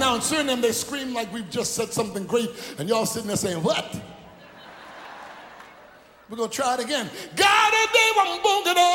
around Suriname, they scream like we've just said something great, and y'all sitting there saying, what? We're going to try it again. God, they want boogie